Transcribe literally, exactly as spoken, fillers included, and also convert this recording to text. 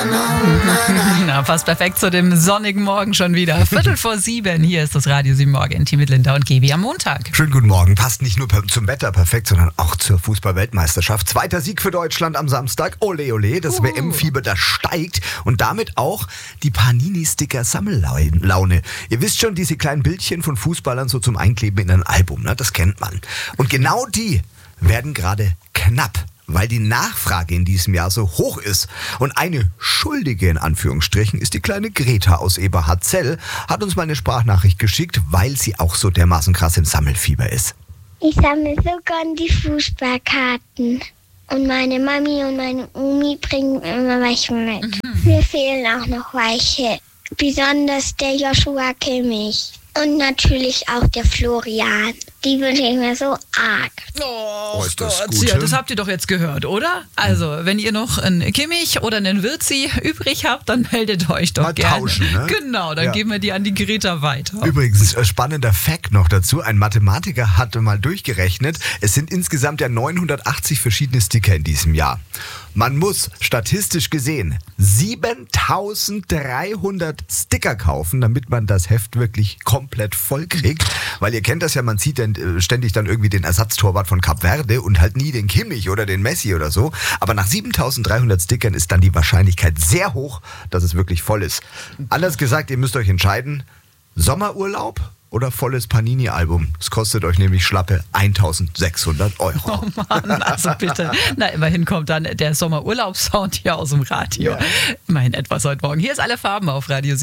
Na, passt perfekt zu dem sonnigen Morgen schon wieder. Viertel vor sieben, hier ist das Radio sieben Morgen. Team mit Linda und Gebi am Montag. Schönen guten Morgen. Passt nicht nur zum Wetter perfekt, sondern auch zur Fußball-Weltmeisterschaft. Zweiter Sieg für Deutschland am Samstag. Ole, ole, das Uh. W M-Fieber, das steigt. Und damit auch die Panini-Sticker-Sammellaune. Ihr wisst schon, diese kleinen Bildchen von Fußballern so zum Einkleben in ein Album, ne? Das kennt man. Und genau die werden gerade knapp, weil die Nachfrage in diesem Jahr so hoch ist. Und eine Schuldige in Anführungsstrichen ist die kleine Greta aus Eberhardzell, hat uns mal eine Sprachnachricht geschickt, weil sie auch so dermaßen krass im Sammelfieber ist. Ich sammle so gern die Fußballkarten. Und meine Mami und meine Omi bringen immer welche mit. Mhm. Mir fehlen auch noch welche. Besonders der Joshua Kimmich. Und natürlich auch der Florian. Die wünsche ich mir so arg. Oh, Oh, ist das Gott, gut, ja, ne? das habt ihr doch jetzt gehört, oder? Also, wenn ihr noch einen Kimmich oder einen Wirzi übrig habt, dann meldet euch doch Mal gerne. tauschen, ne? Genau, dann Ja. geben wir die an die Greta weiter. Übrigens, äh, spannender Fact noch dazu. Ein Mathematiker hatte mal durchgerechnet, es sind insgesamt ja neunhundertachtzig verschiedene Sticker in diesem Jahr. Man muss statistisch gesehen siebentausenddreihundert Sticker kaufen, damit man das Heft wirklich komplett voll kriegt. Weil ihr kennt das ja, man zieht dann äh, ständig dann irgendwie den Ersatztorwart von Kap Verde und halt nie den Kimmich oder den Messi oder so. Aber nach siebentausenddreihundert Stickern ist dann die Wahrscheinlichkeit sehr hoch, dass es wirklich voll ist. Anders gesagt, ihr müsst euch entscheiden, Sommerurlaub oder volles Panini-Album. Es kostet euch nämlich schlappe eintausendsechshundert Euro. Oh Mann, also bitte. Na, immerhin kommt dann der Sommerurlaubssound hier aus dem Radio. Ja. Immerhin etwas heute Morgen. Hier ist alle Farben auf Radio sieben.